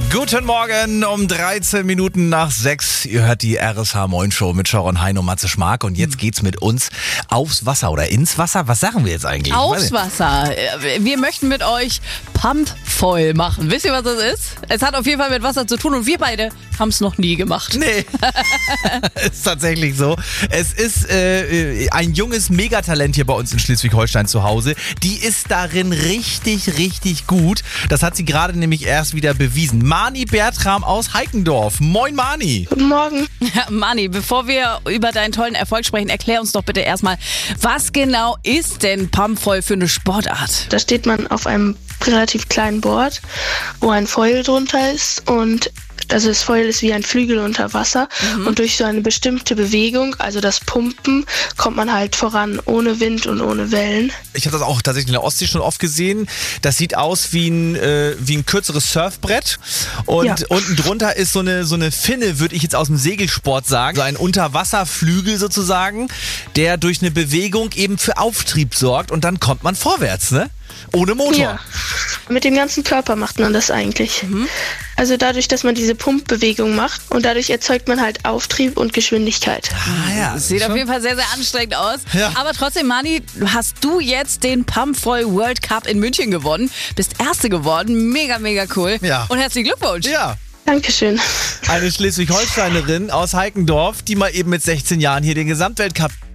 Guten Morgen, um 13 Minuten nach 6. Ihr hört die RSH Moin Show mit Sharon Hein und Matze Schmark. Und jetzt geht's mit uns aufs Wasser oder ins Wasser. Was sagen wir jetzt eigentlich? Aufs Wasser. Wir möchten mit euch Pump voll machen. Wisst ihr, was das ist? Es hat auf jeden Fall mit Wasser zu tun und wir beide haben es noch nie gemacht. Nee, ist tatsächlich so. Es ist ein junges Megatalent hier bei uns in Schleswig-Holstein zu Hause. Die ist darin richtig, richtig gut. Das hat sie gerade nämlich erst wieder bewiesen. Mani Bertram aus Heikendorf. Moin Mani. Guten Morgen. Ja, Mani, bevor wir über deinen tollen Erfolg sprechen, erklär uns doch bitte erstmal, was genau ist denn Pump voll für eine Sportart? Da steht man auf einem relativ kleinen Board, wo ein Foil drunter ist und also das Foil ist wie ein Flügel unter Wasser und durch so eine bestimmte Bewegung, also das Pumpen, kommt man halt voran ohne Wind und ohne Wellen. Ich habe das auch tatsächlich in der Ostsee schon oft gesehen. Das sieht aus wie ein kürzeres Surfbrett und Ja. unten drunter ist so eine Finne, würde ich jetzt aus dem Segelsport sagen. So ein Unterwasserflügel sozusagen, der durch eine Bewegung eben für Auftrieb sorgt und dann kommt man vorwärts, ne? Ohne Motor. Ja, mit dem ganzen Körper macht man das eigentlich. Also dadurch, dass man diese Pumpbewegung macht und dadurch erzeugt man halt Auftrieb und Geschwindigkeit. Ah, ja. Das sieht auf jeden Fall sehr, sehr anstrengend aus. Ja. Aber trotzdem, Mani, hast du jetzt den Pump voll World Cup in München gewonnen. Bist Erste geworden. Mega, mega cool. Ja. Und herzlichen Glückwunsch. Ja. Dankeschön. Eine Schleswig-Holsteinerin aus Heikendorf, die mal eben mit 16 Jahren hier den Gesamtweltcup